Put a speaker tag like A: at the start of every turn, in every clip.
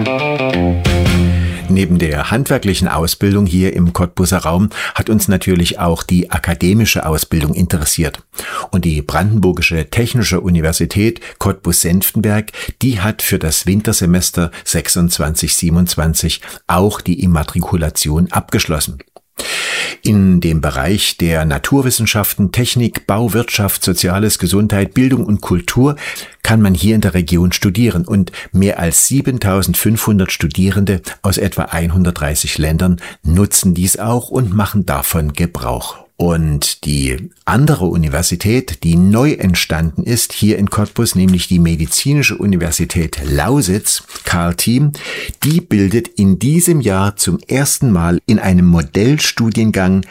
A: Neben der handwerklichen Ausbildung hier im Cottbuser Raum hat uns natürlich auch die akademische Ausbildung interessiert. Und die Brandenburgische Technische Universität Cottbus-Senftenberg, die hat für das Wintersemester 26/27 auch die Immatrikulation abgeschlossen. In dem Bereich der Naturwissenschaften, Technik, Bau, Wirtschaft, Soziales, Gesundheit, Bildung und Kultur kann man hier in der Region studieren und mehr als 7.500 Studierende aus etwa 130 Ländern nutzen dies auch und machen davon Gebrauch. Und die andere Universität, die neu entstanden ist hier in Cottbus, nämlich die Medizinische Universität Lausitz, Karl Thiem, die bildet in diesem Jahr zum ersten Mal in einem Modellstudiengang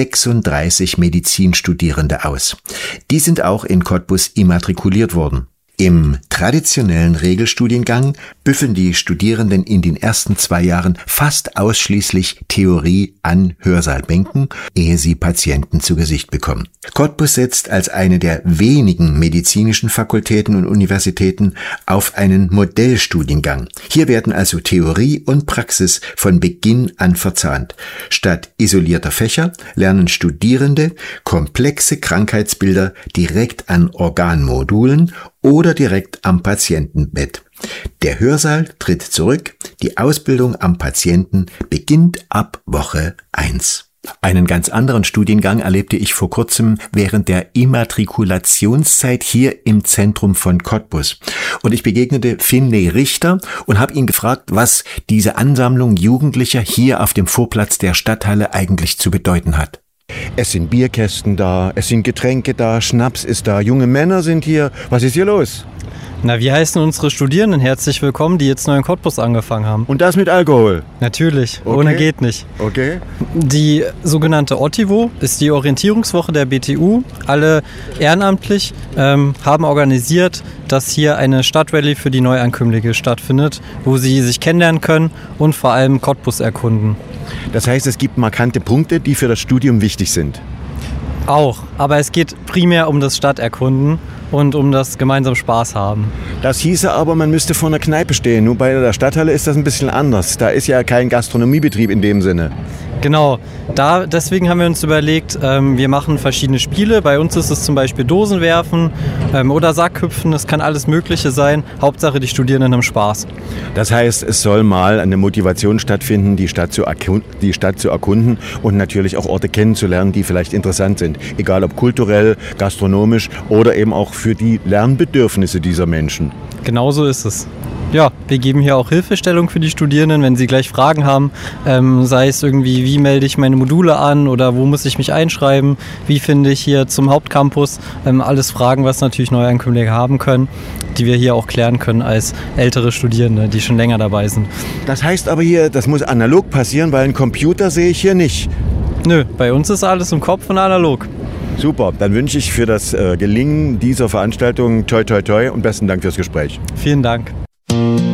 A: 36 Medizinstudierende aus. Die sind auch in Cottbus immatrikuliert worden. Im traditionellen Regelstudiengang büffeln die Studierenden in den ersten 2 Jahren fast ausschließlich Theorie an Hörsaalbänken, ehe sie Patienten zu Gesicht bekommen. Cottbus setzt als eine der wenigen medizinischen Fakultäten und Universitäten auf einen Modellstudiengang. Hier werden also Theorie und Praxis von Beginn an verzahnt. Statt isolierter Fächer lernen Studierende komplexe Krankheitsbilder direkt an Organmodulen oder direkt am Patientenbett. Der Hörsaal tritt zurück, die Ausbildung am Patienten beginnt ab Woche 1. Einen ganz anderen Studiengang erlebte ich vor kurzem während der Immatrikulationszeit hier im Zentrum von Cottbus. Und ich begegnete Finlay Richter und habe ihn gefragt, was diese Ansammlung Jugendlicher hier auf dem Vorplatz der Stadthalle eigentlich zu bedeuten hat.
B: Es sind Bierkästen da, es sind Getränke da, Schnaps ist da, junge Männer sind hier. Was ist hier los?
C: Na, wir heißen unsere Studierenden herzlich willkommen, die jetzt neu in Cottbus angefangen haben.
B: Und das mit Alkohol?
C: Natürlich,
B: okay.
C: Ohne geht nicht.
B: Okay.
C: Die sogenannte Ottivo ist die Orientierungswoche der BTU. Alle ehrenamtlich haben organisiert, dass hier eine Stadtrallye für die Neuankömmlinge stattfindet, wo sie sich kennenlernen können und vor allem Cottbus erkunden.
B: Das heißt, es gibt markante Punkte, die für das Studium wichtig sind?
C: Auch, aber es geht primär um das Stadterkunden und um das gemeinsam Spaß haben.
B: Das hieße aber, man müsste vor einer Kneipe stehen. Nur bei der Stadthalle ist das ein bisschen anders. Da ist ja kein Gastronomiebetrieb in dem Sinne.
C: Genau, deswegen haben wir uns überlegt, wir machen verschiedene Spiele. Bei uns ist es zum Beispiel Dosenwerfen oder Sackhüpfen, das kann alles Mögliche sein. Hauptsache, die Studierenden haben Spaß.
B: Das heißt, es soll mal eine Motivation stattfinden, die Stadt zu erkunden und natürlich auch Orte kennenzulernen, die vielleicht interessant sind. Egal ob kulturell, gastronomisch oder eben auch für die Lernbedürfnisse dieser Menschen.
C: Genau so ist es. Ja, wir geben hier auch Hilfestellung für die Studierenden, wenn sie gleich Fragen haben, sei es irgendwie, wie melde ich meine Module an oder wo muss ich mich einschreiben, wie finde ich hier zum Hauptcampus, alles Fragen, was natürlich Neuankömmlinge haben können, die wir hier auch klären können als ältere Studierende, die schon länger dabei sind.
B: Das heißt aber hier, das muss analog passieren, weil einen Computer sehe ich hier nicht.
C: Nö, bei uns ist alles im Kopf und analog.
B: Super, dann wünsche ich für das Gelingen dieser Veranstaltung toi toi toi und besten Dank fürs Gespräch.
C: Vielen Dank.